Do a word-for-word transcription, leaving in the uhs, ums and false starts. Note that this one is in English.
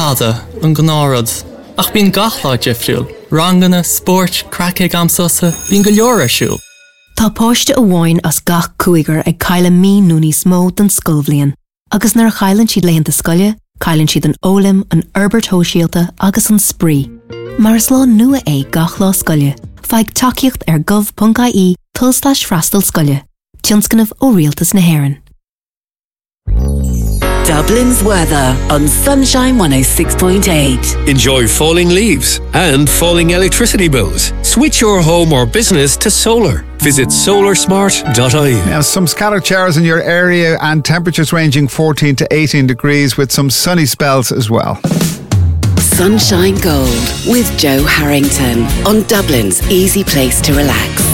fada an gnárad. Ach bín gachláid defriúil. Rangana, sport, crackig am susa, bín go leor arsúil. Tá páiste amháin as gach cúigar ag caile mí núní smó den scolbhlion. Agus nar chailann siad léanta scoile, cailann siad an ólim, an Herbert Hóisialta agus an spree. Mar is lá nua é gach lá scoile, feig takeíocht ar gov.ie tull slash freastal scoile. Tionscanmh ó Rialtas na Héireann. Dublin's weather on Sunshine one oh six point eight. Enjoy falling leaves and falling electricity bills. Switch your home or business to solar. Visit solar smart dot I E. Now, some scattered showers in your area and temperatures ranging fourteen to eighteen degrees with some sunny spells as well. Sunshine Gold with Joe Harrington on Dublin's easy place to relax.